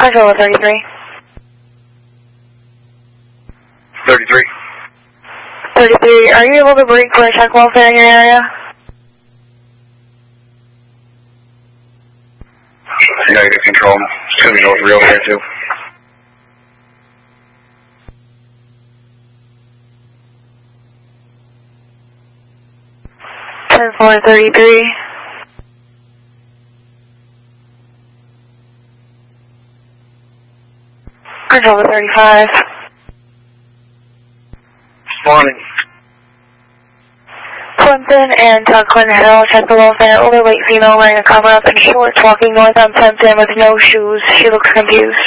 Control 33. 33. 33, are you able to bring for a check welfare in your area? Negative control. Assuming it was real there too. 10-4-33. Control 35. Spawning. Clinton and Clinton Hill, check the welfare. Overweight female wearing a cover-up and shorts walking north on Plimpton with no shoes. She looks confused.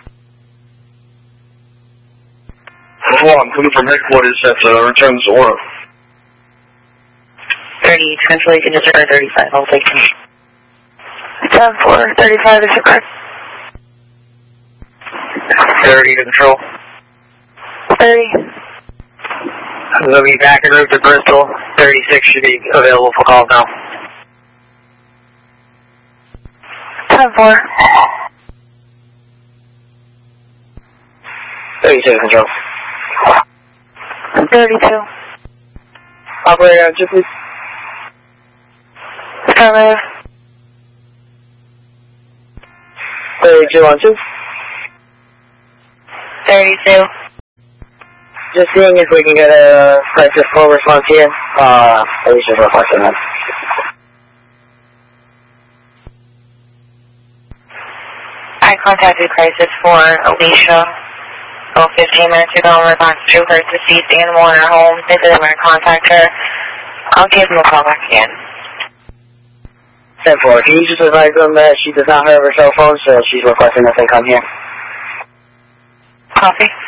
Hello, I'm coming from headquarters at return Zora. 30, Central, you can disregard 35. I'll take him. 10-4-35 is correct. 30 to control. 30. We'll be back en route to Bristol. 36 should be available for calls now. 10-4. 32 control. 32. Operator, just please. Affirmative. 32 on 2. 32. Just seeing if we can get a crisis call response here. Alicia's requesting that. I contacted Crisis for Alicia 15 minutes ago in response to her deceased animal in her home. They said they were going to contact her. I'll give them a call back again. 10-4, can you just advise them that she does not have her cell phone, so she's requesting that they come here? Copy.